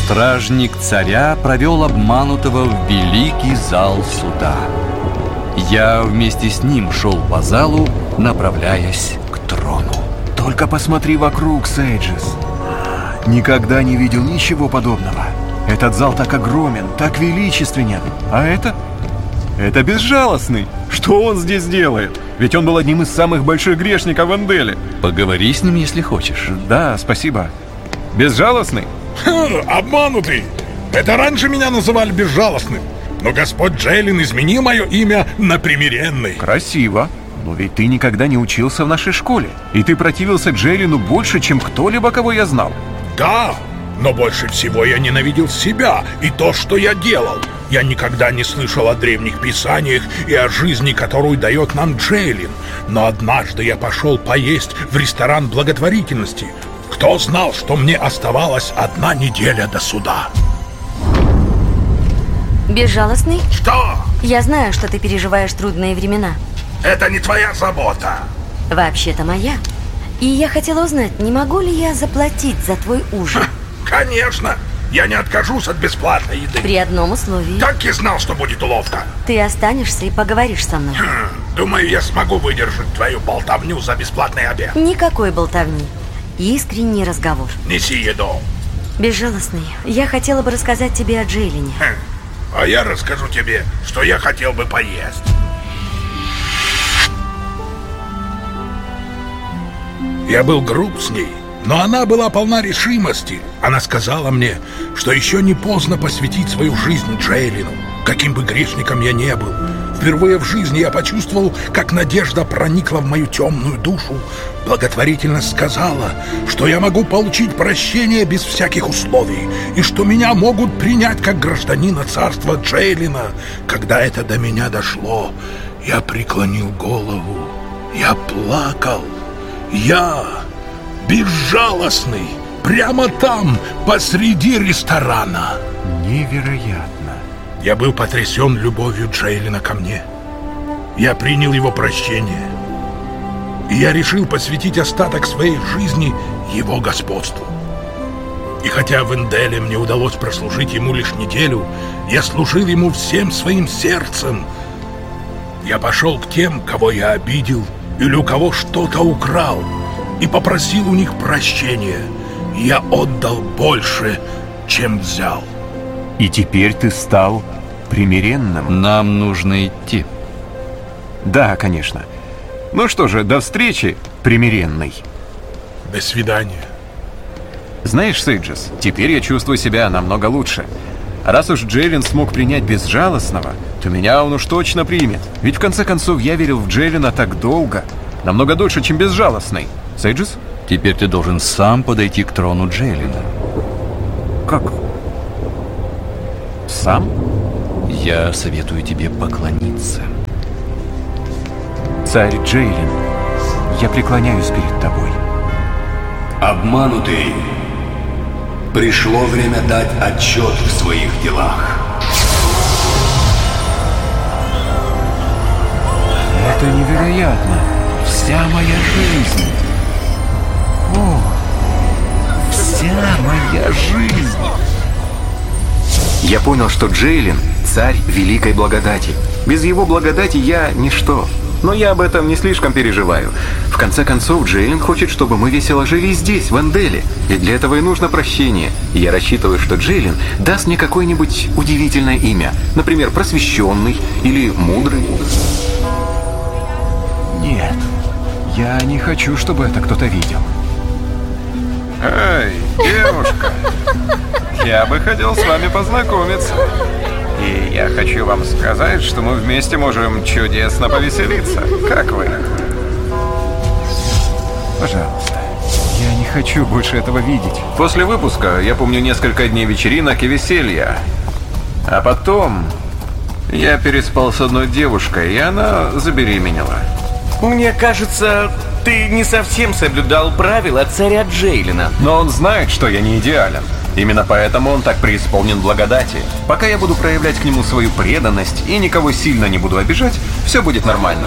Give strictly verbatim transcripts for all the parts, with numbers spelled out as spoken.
Стражник царя провел обманутого в великий зал суда. Я вместе с ним шел по залу, направляясь к трону. Только посмотри вокруг, Сейджес. Никогда не видел ничего подобного. Этот зал так огромен, так величественен. А это? Это безжалостный. Что он здесь делает? Ведь он был одним из самых больших грешников в Энделе. Поговори с ним, если хочешь. Да, спасибо. Безжалостный? Ха, обманутый. Это раньше меня называли безжалостным. Но Господь Джейлин изменил мое имя на Примиренный. Красиво. Но ведь ты никогда не учился в нашей школе. И ты противился Джейлину больше, чем кто-либо, кого я знал. Да, но больше всего я ненавидел себя и то, что я делал. Я никогда не слышал о древних писаниях и о жизни, которую дает нам Джейлин. Но однажды я пошел поесть в ресторан благотворительности. Кто знал, что мне оставалась одна неделя до суда? Безжалостный? Что? Я знаю, что ты переживаешь трудные времена. Это не твоя забота. Вообще-то моя. И я хотела узнать, не могу ли я заплатить за твой ужин? Ха, конечно. Я не откажусь от бесплатной еды. При одном условии. Так и знал, что будет уловка. Ты останешься и поговоришь со мной. Хм, думаю, я смогу выдержать твою болтовню за бесплатный обед. Никакой болтовни. Искренний разговор. Неси еду. Безжалостный, я хотела бы рассказать тебе о Джейлине. Хм, а я расскажу тебе, что я хотел бы поесть. Я был груб с ней, но она была полна решимости. Она сказала мне, что еще не поздно посвятить свою жизнь Джейлину, каким бы грешником я не был. Впервые в жизни я почувствовал, как надежда проникла в мою темную душу. Благотворительность сказала, что я могу получить прощение без всяких условий, и что меня могут принять как гражданина царства Джейлина. Когда это до меня дошло, я преклонил голову, я плакал. Я, безжалостный, прямо там, посреди ресторана. Невероятно. Я был потрясен любовью Джейлина ко мне. Я принял его прощение. И я решил посвятить остаток своей жизни его господству. И хотя в Энделе мне удалось прослужить ему лишь неделю, я служил ему всем своим сердцем. Я пошел к тем, кого я обидел, или у кого что-то украл, и попросил у них прощения. Я отдал больше, чем взял. И теперь ты стал примиренным? Нам нужно идти. Да, конечно. Ну что же, до встречи, примиренный. До свидания. Знаешь, Сейджес, теперь я чувствую себя намного лучше. Раз уж Джейлин смог принять безжалостного, то меня он уж точно примет. Ведь в конце концов я верил в Джейлина так долго, намного дольше, чем безжалостный. Сейджес? Теперь ты должен сам подойти к трону Джейлина. Как? Сам? Я советую тебе поклониться. Царь Джейлин, я преклоняюсь перед тобой. Обманутый. Пришло время дать отчет в своих делах. Это невероятно. Вся моя жизнь. О, вся моя жизнь. Я понял, что Джейлин – царь великой благодати. Без его благодати я – ничто. Но я об этом не слишком переживаю. В конце концов, Джейлин хочет, чтобы мы весело жили здесь, в Энделе. И для этого и нужно прощение. И я рассчитываю, что Джейлин даст мне какое-нибудь удивительное имя. Например, просвещенный или мудрый. Нет, я не хочу, чтобы это кто-то видел. Эй, девушка, я бы хотел с вами познакомиться. И я хочу вам сказать, что мы вместе можем чудесно повеселиться. Как вы? Пожалуйста, я не хочу больше этого видеть. После выпуска я помню несколько дней вечеринок и веселья. А потом я переспал с одной девушкой, и она забеременела. Мне кажется, ты не совсем соблюдал правила царя Джейлина. Но он знает, что я не идеален. Именно поэтому он так преисполнен благодати. Пока я буду проявлять к нему свою преданность и никого сильно не буду обижать, все будет нормально.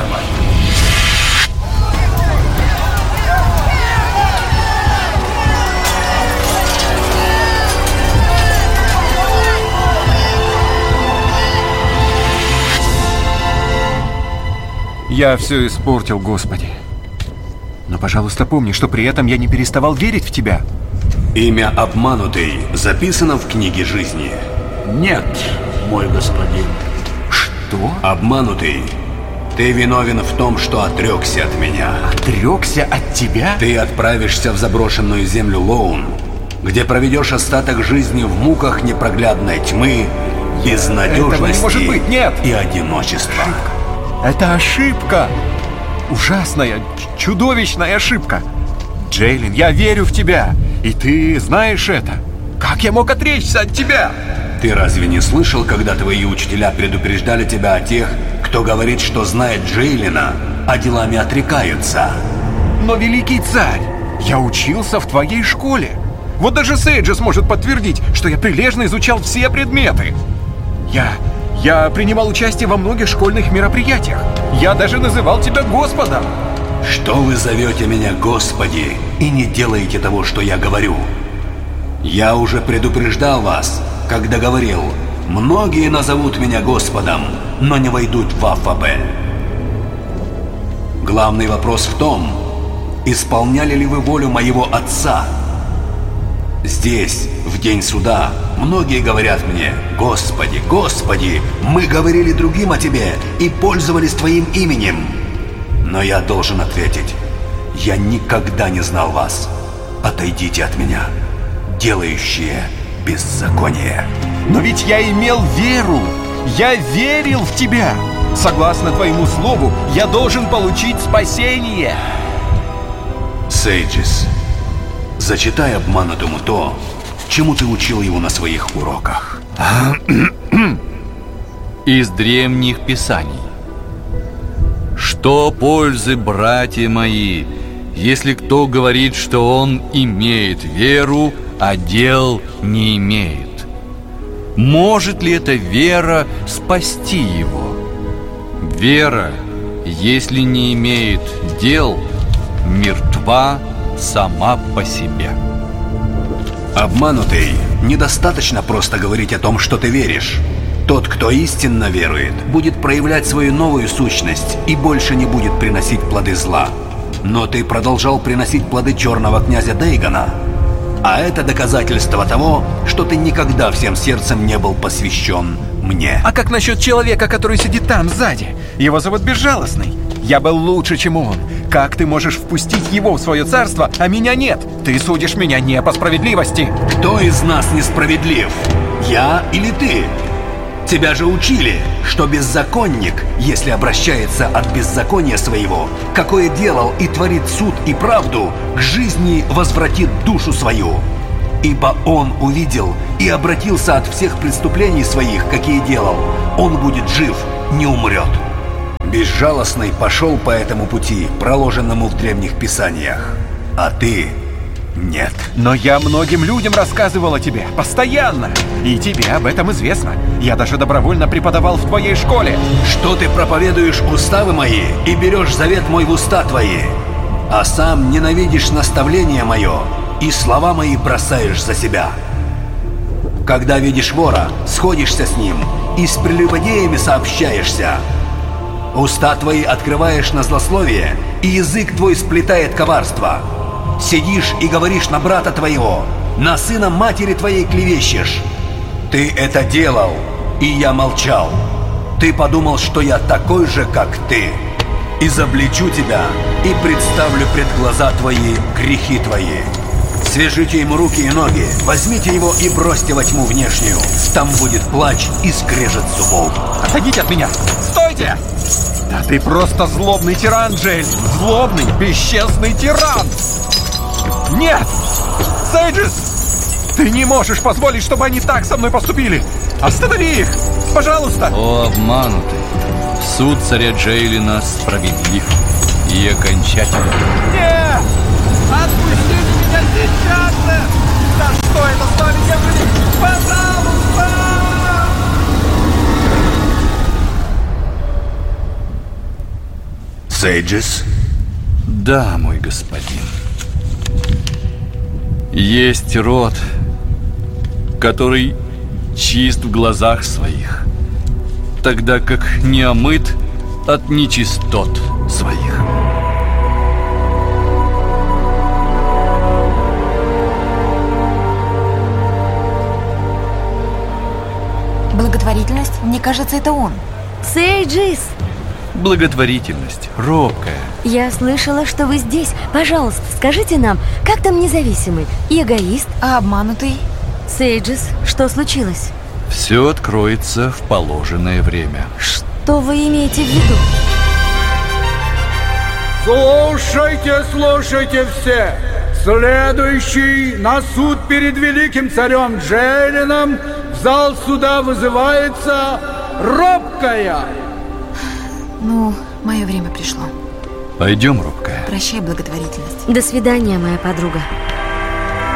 Я все испортил, Господи. Но, пожалуйста, помни, что при этом я не переставал верить в Тебя. Имя обманутый записано в книге жизни. Нет, мой господин. Что? Обманутый, ты виновен в том, что отрекся от меня. Отрекся от тебя? Ты отправишься в заброшенную землю Лоун, где проведешь остаток жизни в муках непроглядной тьмы, безнадежности Этого не может быть, нет! и одиночества. Это ошибка! Ужасная, чудовищная ошибка! Джейлин, я верю в тебя, и ты знаешь это. Как я мог отречься от тебя? Ты разве не слышал, когда твои учителя предупреждали тебя о тех, кто говорит, что знает Джейлина, а делами отрекаются? Но, великий царь, я учился в твоей школе. Вот даже Сейджес может подтвердить, что я прилежно изучал все предметы. Я... я принимал участие во многих школьных мероприятиях. Я даже называл тебя Господом. Что вы зовете меня Господи и не делаете того, что я говорю? Я уже предупреждал вас, когда говорил: многие назовут меня Господом, но не войдут в Афабель. Главный вопрос в том, исполняли ли вы волю моего Отца? Здесь, в день суда, многие говорят мне: Господи, Господи, мы говорили другим о Тебе и пользовались Твоим именем. Но я должен ответить: я никогда не знал вас. Отойдите от меня, делающие беззаконие. Но ведь я имел веру. Я верил в тебя. Согласно твоему слову, я должен получить спасение. Сейджес, зачитай обманутому то, чему ты учил его на своих уроках. Из древних писаний. Что пользы, братья мои, если кто говорит, что он имеет веру, а дел не имеет? Может ли эта вера спасти его? Вера, если не имеет дел, мертва сама по себе. Обманутый, недостаточно просто говорить о том, что ты веришь. Тот, кто истинно верует, будет проявлять свою новую сущность и больше не будет приносить плоды зла. Но ты продолжал приносить плоды черного князя Дейгона. А это доказательство того, что ты никогда всем сердцем не был посвящен мне. А как насчет человека, который сидит там, сзади? Его зовут Безжалостный. Я был лучше, чем он. Как ты можешь впустить его в свое царство, а меня нет? Ты судишь меня не по справедливости. Кто из нас несправедлив? Я или ты? Тебя же учили, что беззаконник, если обращается от беззакония своего, какое делал и творит суд и правду, к жизни возвратит душу свою. Ибо он увидел и обратился от всех преступлений своих, какие делал. Он будет жив, не умрет. Безжалостный пошел по этому пути, проложенному в древних писаниях. А ты... нет. Но я многим людям рассказывал о тебе, постоянно. И тебе об этом известно. Я даже добровольно преподавал в твоей школе. Что ты проповедуешь уставы мои и берешь завет мой в уста твои, а сам ненавидишь наставление мое и слова мои бросаешь за себя. Когда видишь вора, сходишься с ним и с прелюбодеями сообщаешься. Уста твои открываешь на злословие, и язык твой сплетает коварство. Сидишь и говоришь на брата твоего, на сына матери твоей клевещешь. Ты это делал, и я молчал. Ты подумал, что я такой же, как ты. Изобличу тебя и представлю пред глаза твои грехи твои. Свяжите ему руки и ноги, возьмите его и бросьте во тьму внешнюю. Там будет плач и скрежет зубов. Отойдите от меня! Стойте! Да ты просто злобный тиран, Джейль! Злобный, бесчестный тиран! Нет! Сейджес! Ты не можешь позволить, чтобы они так со мной поступили! Останови их! Пожалуйста! О, обманутый! Суд царя Джейлина справедлив и окончательный. Нет! Отпустите меня сейчас же! Да что это с вами делает? Пожалуйста! Сейджес? Да, мой господин. Есть род, который чист в глазах своих, тогда как не омыт от нечистот своих. Благотворительность? Мне кажется, это он. Сейджис! Благотворительность, робкая. Я слышала, что вы здесь. Пожалуйста, скажите нам, как там независимый и эгоист? А обманутый? Сейджис, что случилось? Все откроется в положенное время. Что вы имеете в виду? Слушайте, слушайте все! Следующий на суд перед великим царем Джейлином в зал суда вызывается робкая. Ну, мое время пришло. Пойдем, робкая. Прощай, благотворительность. До свидания, моя подруга.